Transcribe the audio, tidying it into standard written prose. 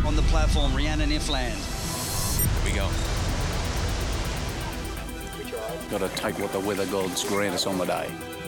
On the platform, Rhiannon Ifland. Here we go. Got to take what the weather gods grant us on the day.